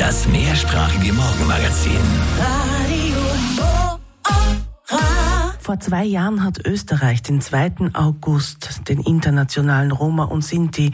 Das mehrsprachige Morgenmagazin. Vor 2 Jahren hat Österreich den 2. August, den internationalen Roma- und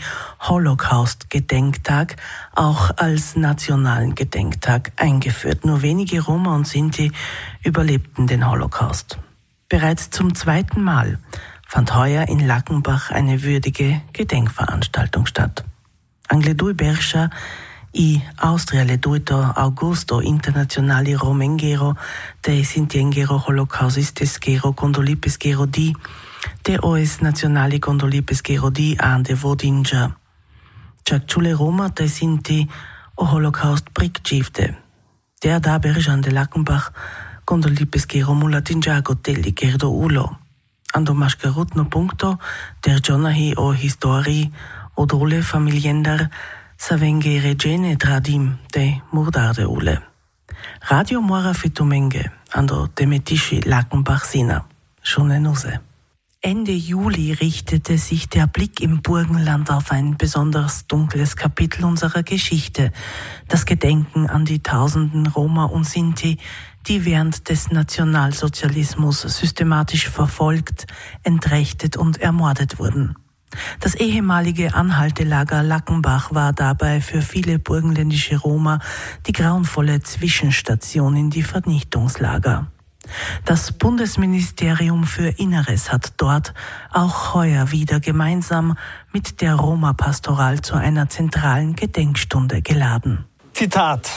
Sinti-Holocaust-Gedenktag, auch als nationalen Gedenktag eingeführt. Nur wenige Roma und Sinti überlebten den Holocaust. Bereits zum 2. Mal fand heuer in Lackenbach eine würdige Gedenkveranstaltung statt. Angledui Bersha I Austria le 2 Augusto internazionali romengero de sintiengero holocausistesgero condolipesgero di de oes nationali condolipesgero di ande vodinja Ciacciule Roma de Sinti o Holocaust prikcifte der da Berjan de Lackenbach condolipesgero mulatinjago telli gerdo ulo ando mascarutno punto der jonahi o histori odole familiendar Savenge regene tradim de murdarde ule. Radio Mora Fitumenge, ando Demetischi Lackenbach Sina, Schunenuse. Ende Juli richtete sich der Blick im Burgenland auf ein besonders dunkles Kapitel unserer Geschichte, das Gedenken an die tausenden Roma und Sinti, die während des Nationalsozialismus systematisch verfolgt, entrechtet und ermordet wurden. Das ehemalige Anhaltelager Lackenbach war dabei für viele burgenländische Roma die grauenvolle Zwischenstation in die Vernichtungslager. Das Bundesministerium für Inneres hat dort auch heuer wieder gemeinsam mit der Roma-Pastoral zu einer zentralen Gedenkstunde geladen. Zitat: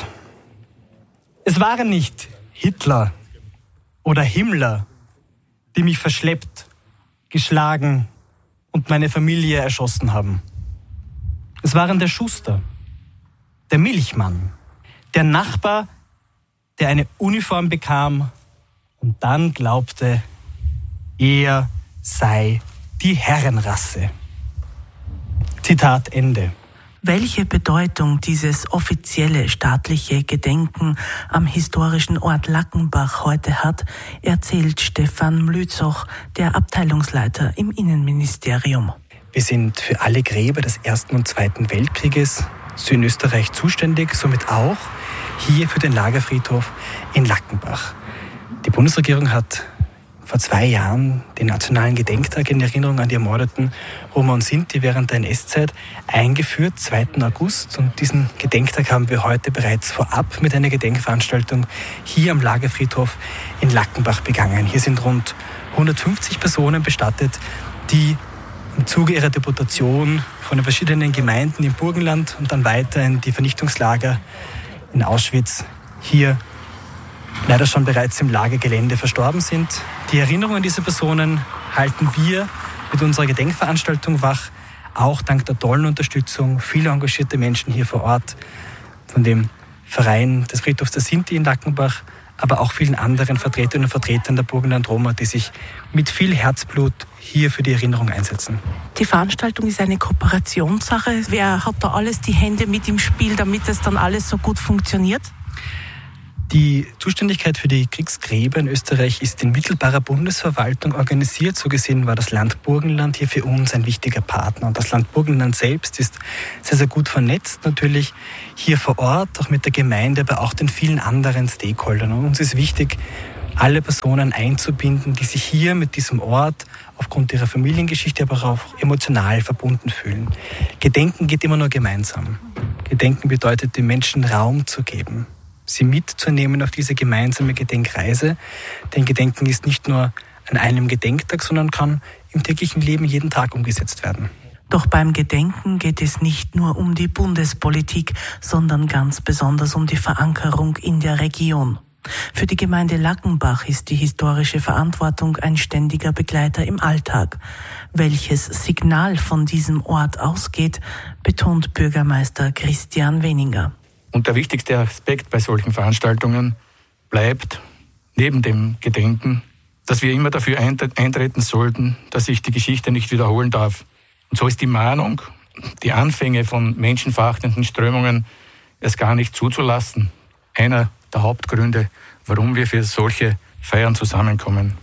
Es waren nicht Hitler oder Himmler, die mich verschleppt, geschlagen und meine Familie erschossen haben. Es waren der Schuster, der Milchmann, der Nachbar, der eine Uniform bekam und dann glaubte, er sei die Herrenrasse. Zitat Ende. Welche Bedeutung dieses offizielle staatliche Gedenken am historischen Ort Lackenbach heute hat, erzählt Stefan Mlüzoch, der Abteilungsleiter im Innenministerium. Wir sind für alle Gräber des Ersten und Zweiten Weltkrieges in Österreich zuständig, somit auch hier für den Lagerfriedhof in Lackenbach. Die Bundesregierung hat vor 2 Jahren den nationalen Gedenktag in Erinnerung an die ermordeten Roma und Sinti während der NS-Zeit eingeführt, 2. August. Und diesen Gedenktag haben wir heute bereits vorab mit einer Gedenkveranstaltung hier am Lagerfriedhof in Lackenbach begangen. Hier sind rund 150 Personen bestattet, die im Zuge ihrer Deportation von den verschiedenen Gemeinden im Burgenland und dann weiter in die Vernichtungslager in Auschwitz hier leider schon bereits im Lagergelände verstorben sind. Die Erinnerung an diese Personen halten wir mit unserer Gedenkveranstaltung wach, auch dank der tollen Unterstützung vieler engagierter Menschen hier vor Ort, von dem Verein des Friedhofs der Sinti in Lackenbach, aber auch vielen anderen Vertreterinnen und Vertretern der Burgenland-Roma, die sich mit viel Herzblut hier für die Erinnerung einsetzen. Die Veranstaltung ist eine Kooperationssache. Wer hat da alles die Hände mit im Spiel, damit es dann alles so gut funktioniert? Die Zuständigkeit für die Kriegsgräber in Österreich ist in mittelbarer Bundesverwaltung organisiert. So gesehen war das Land Burgenland hier für uns ein wichtiger Partner. Und das Land Burgenland selbst ist sehr, sehr gut vernetzt, natürlich hier vor Ort, auch mit der Gemeinde, aber auch den vielen anderen Stakeholdern. Und uns ist wichtig, alle Personen einzubinden, die sich hier mit diesem Ort aufgrund ihrer Familiengeschichte, aber auch emotional verbunden fühlen. Gedenken geht immer nur gemeinsam. Gedenken bedeutet, den Menschen Raum zu geben, sie mitzunehmen auf diese gemeinsame Gedenkreise. Denn Gedenken ist nicht nur an einem Gedenktag, sondern kann im täglichen Leben jeden Tag umgesetzt werden. Doch beim Gedenken geht es nicht nur um die Bundespolitik, sondern ganz besonders um die Verankerung in der Region. Für die Gemeinde Lackenbach ist die historische Verantwortung ein ständiger Begleiter im Alltag. Welches Signal von diesem Ort ausgeht, betont Bürgermeister Christian Weninger. Und der wichtigste Aspekt bei solchen Veranstaltungen bleibt, neben dem Gedenken, dass wir immer dafür eintreten sollten, dass sich die Geschichte nicht wiederholen darf. Und so ist die Mahnung, die Anfänge von menschenverachtenden Strömungen erst gar nicht zuzulassen, einer der Hauptgründe, warum wir für solche Feiern zusammenkommen.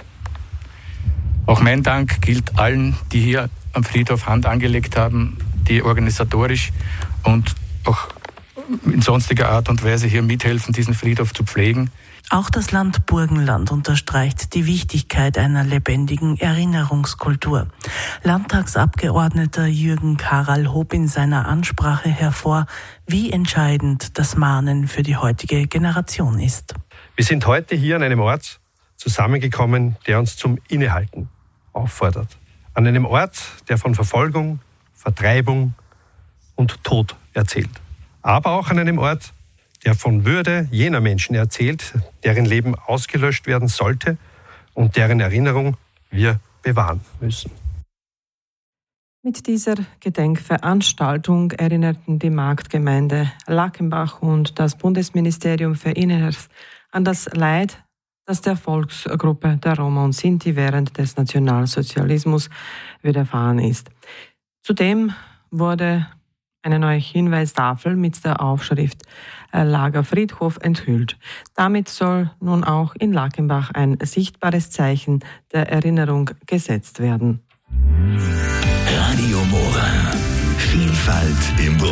Auch mein Dank gilt allen, die hier am Friedhof Hand angelegt haben, die organisatorisch und auch in sonstiger Art und Weise hier mithelfen, diesen Friedhof zu pflegen. Auch das Land Burgenland unterstreicht die Wichtigkeit einer lebendigen Erinnerungskultur. Landtagsabgeordneter Jürgen Karl hob in seiner Ansprache hervor, wie entscheidend das Mahnen für die heutige Generation ist. Wir sind heute hier an einem Ort zusammengekommen, der uns zum Innehalten auffordert. An einem Ort, der von Verfolgung, Vertreibung und Tod erzählt. Aber auch an einem Ort, der von Würde jener Menschen erzählt, deren Leben ausgelöscht werden sollte und deren Erinnerung wir bewahren müssen. Mit dieser Gedenkveranstaltung erinnerten die Marktgemeinde Lackenbach und das Bundesministerium für Inneres an das Leid, das der Volksgruppe der Roma und Sinti während des Nationalsozialismus widerfahren ist. Zudem wurde eine neue Hinweistafel mit der Aufschrift Lagerfriedhof enthüllt. Damit soll nun auch in Lackenbach ein sichtbares Zeichen der Erinnerung gesetzt werden. Radio Mora. Vielfalt im